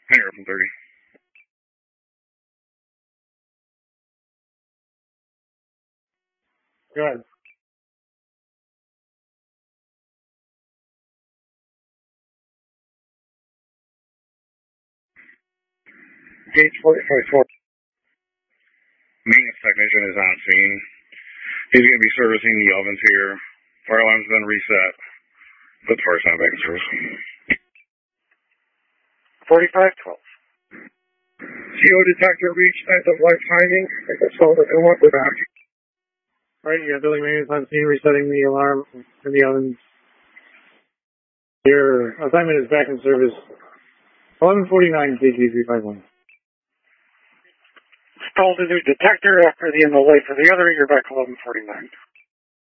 Hangar from 30. Go ahead. Gauge 45-4. Maintenance technician is on scene. He's going to be servicing the ovens here. Fire alarm's been reset. But the fire's not back in service. 45-12. CO detector reached end of life timing. I guess all that they want, we're back. Alright, you got building maintenance on scene, resetting the alarm in the ovens. Your assignment is back in service. 1149 KG351. Installed a new detector after the end of life for the other. You're back 1149.